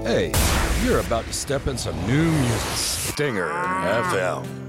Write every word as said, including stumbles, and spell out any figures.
Hey, you're about to step in some new music. Stinger F M.